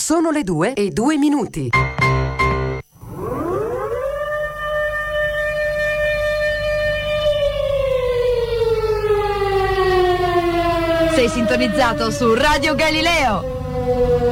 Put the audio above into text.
Sono le 2:02. Sei sintonizzato su Radio Galileo.